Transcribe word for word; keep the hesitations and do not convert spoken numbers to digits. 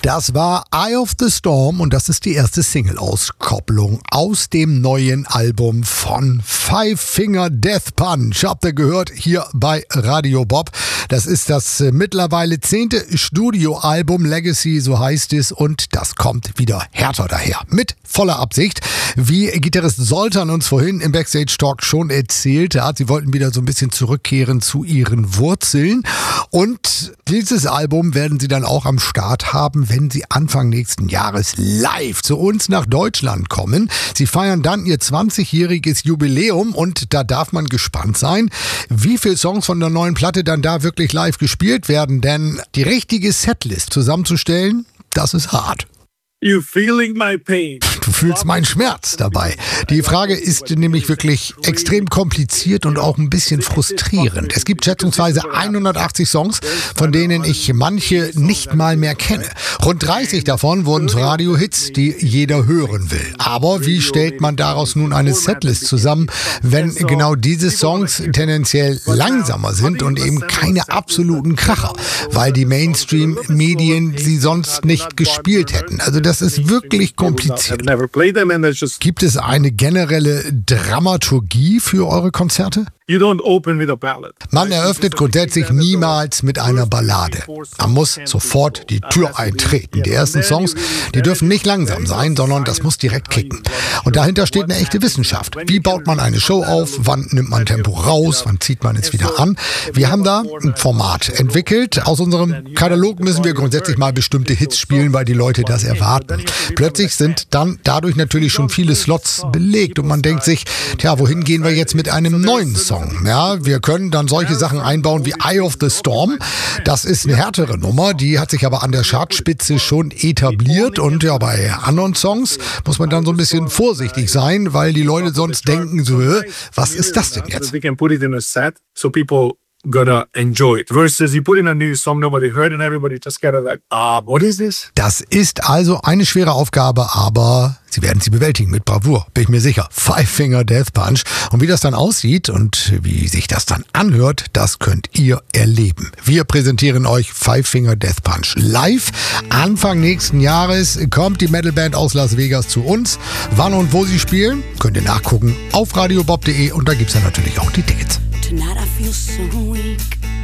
Das war Eye of the Storm und das ist die erste Single-Auskopplung aus dem neuen Album von Five Finger Death Punch. Habt ihr gehört hier bei Radio Bob. Das ist das mittlerweile zehnte Studioalbum, Legacy, so heißt es, und das kommt wieder härter daher. Mit voller Absicht, wie Gitarrist Soltan uns vorhin im Backstage-Talk schon erzählt hat. Sie wollten wieder so ein bisschen zurückkehren zu ihren Wurzeln und dieses Album werden sie dann auch am Start haben, wenn sie Anfang nächsten Jahres live zu uns nach Deutschland kommen. Sie feiern dann ihr zwanzigjähriges Jubiläum und da darf man gespannt sein, wie viele Songs von der neuen Platte dann da wirklich live gespielt werden, denn die richtige Setlist zusammenzustellen, das ist hart. You feeling my pain. Du fühlst meinen Schmerz dabei. Die Frage ist nämlich wirklich extrem kompliziert und auch ein bisschen frustrierend. Es gibt schätzungsweise hundertachtzig Songs, von denen ich manche nicht mal mehr kenne. Rund dreißig davon wurden zu Radiohits, die jeder hören will. Aber wie stellt man daraus nun eine Setlist zusammen, wenn genau diese Songs tendenziell langsamer sind und eben keine absoluten Kracher, weil die Mainstream-Medien sie sonst nicht gespielt hätten? Also das ist wirklich kompliziert. Gibt es eine generelle Dramaturgie für eure Konzerte? You don't open with a ballad. Man eröffnet grundsätzlich niemals mit einer Ballade. Man muss sofort die Tür eintreten. Die ersten Songs, die dürfen nicht langsam sein, sondern das muss direkt kicken. Und dahinter steht eine echte Wissenschaft. Wie baut man eine Show auf? Wann nimmt man Tempo raus? Wann zieht man es wieder an? Wir haben da ein Format entwickelt. Aus unserem Katalog müssen wir grundsätzlich mal bestimmte Hits spielen, weil die Leute das erwarten. Plötzlich sind dann dadurch natürlich schon viele Slots belegt und man denkt sich, tja, wohin gehen wir jetzt mit einem neuen Song? Ja, wir können dann solche Sachen einbauen wie Eye of the Storm. Das ist eine härtere Nummer, die hat sich aber an der Chartspitze schon etabliert und ja, bei anderen Songs muss man dann so ein bisschen vorsichtig sein, weil die Leute sonst denken so, was ist das denn jetzt? Gotta enjoy it. Versus you put in a new song nobody heard and everybody just gotta like, ah, what is this? Das ist also eine schwere Aufgabe, aber sie werden sie bewältigen mit Bravour, bin ich mir sicher. Five Finger Death Punch. Und wie das dann aussieht und wie sich das dann anhört, das könnt ihr erleben. Wir präsentieren euch Five Finger Death Punch live. Anfang nächsten Jahres kommt die Metalband aus Las Vegas zu uns. Wann und wo sie spielen, könnt ihr nachgucken auf radiobob punkt de und da gibt's dann natürlich auch die Tickets. Tonight I feel so weak.